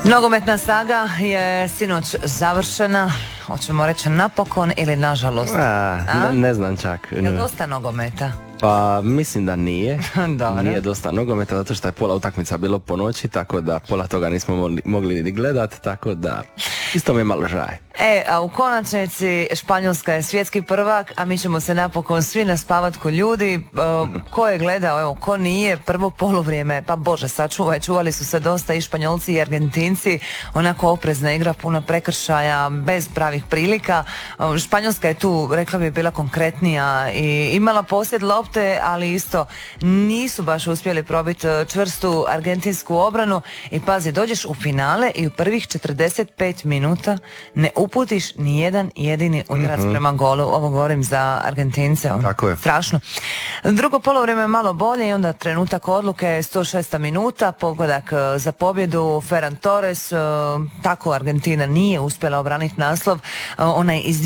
Nogometna saga je sinoć završena, hoćemo reći napokon ili nažalost? Ne znam čak. Je li dosta nogometa? Pa mislim da nije. Dobro. Nije dosta nogometa zato što je pola utakmica bilo po noći, tako da pola toga nismo mogli ni gledati, tako da isto mi je malo žaj. A u konačnici Španjolska je svjetski prvak, a mi ćemo se napokon svi naspavat ko ljudi. Ko je gledao, evo, ko nije, prvo poluvrijeme, pa bože, čuvali su se dosta i Španjolci i Argentinci, onako oprezna igra, puno prekršaja, bez pravih prilika. Španjolska je tu, rekla bi, bila konkretnija i imala posjed lopte, ali isto nisu baš uspjeli probiti čvrstu argentinsku obranu i pazi, dođeš u finale i u prvih 45 minuta ne uputiš ni jedan jedini udarac prema golu. Ovo govorim za Argentince. Tako je. Strašno. Drugo polovrijeme je malo bolje i onda trenutak odluke, 106. minuta, pogodak za pobjedu, Ferran Torres. Tako Argentina nije uspjela obraniti naslov, onaj iz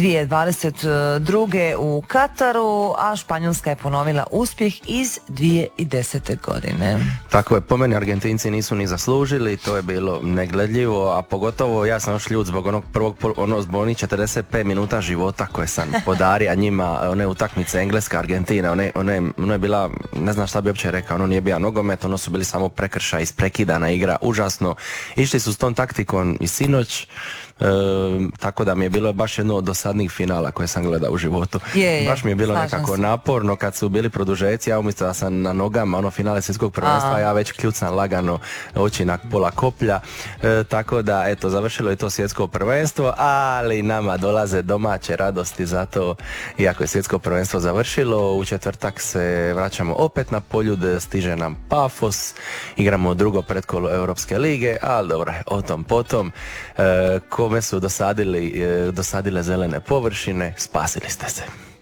2022. u Kataru, a Španjolska je ponovila uspjeh iz 2010. godine. Tako je, po meni Argentinci nisu ni zaslužili, to je bilo negledljivo, a pogotovo ja sam još ljud zbog onog zbog onih 45 minuta života koje sam podario njima, one utakmice Engleska, Argentina, ono je bila, ne znam šta bi uopće rekao, ono nije bio nogomet, ono su bili samo prekršaj, isprekidana igra, užasno. Išli su s tom taktikom i sinoć, tako da mi je bilo baš jedno od dosadnih finala koje sam gledao u životu. Baš mi je bilo nekako naporno kad su bili produžeci, ja umjesto da sam na nogama, ono finale svjetskog prvenstva, ja već kljucam lagano oči na pola koplja, tako da eto, završilo je to svjetsko prvenstvo, ali nama dolaze domaće radosti zato, iako je svjetsko prvenstvo završilo, u četvrtak se vraćamo opet na Poljud, stiže nam Pafos, igramo drugo pretkolo Europske lige, ali dobro, o tom potom. Kome su dosadile zelene površine, spasili ste se.